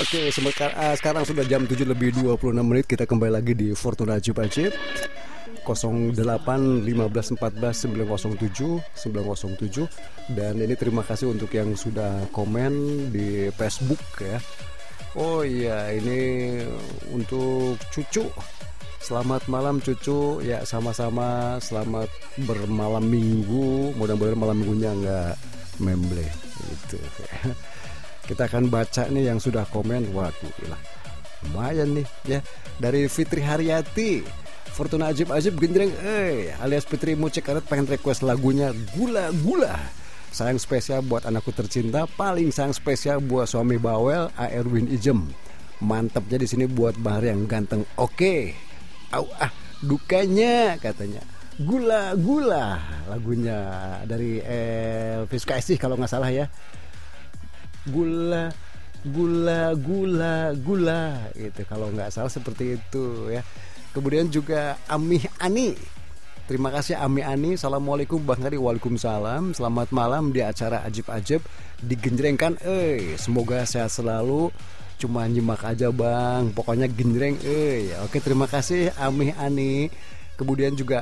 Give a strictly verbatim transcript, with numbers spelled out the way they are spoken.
Oke, semeka- ah, sekarang sudah jam tujuh lebih dua puluh enam menit. Kita kembali lagi di Fortuna Ajib Ajib nol delapan lima belas empat belas sembilan nol tujuh sembilan nol tujuh. Dan ini terima kasih untuk yang sudah komen di Facebook ya. Oh iya, ini untuk Cucu. Selamat malam Cucu. Ya sama-sama, selamat bermalam minggu. Mudah-mudahan malam minggunya nggak memble gitu. Kita akan baca nih yang sudah komen. Waduh, gila. Lumayan nih ya. Dari Fitri Haryati, Fortuna Ajib Ajib genjreng eh alias Fitri Mucek Karet pengen request lagunya Gula Gula. Sayang spesial buat anakku tercinta, paling sayang spesial buat suami bawel A. Erwin Ijem. Mantapnya di sini buat Bahar yang ganteng. Oke. Au ah dukanya katanya. Gula Gula lagunya dari Elvis Kaisih kalau nggak salah ya. Gula gula gula gula gitu kalau nggak salah seperti itu ya. Kemudian juga Ami Ani, terima kasih Ami Ani. Assalamualaikum Bang Hari. Waalaikumsalam. Selamat malam di acara Ajib Ajib digenjrengkan. Eh semoga sehat selalu. Cuma nyimak aja Bang, pokoknya genjreng. Eh oke, terima kasih Ami Ani. Kemudian juga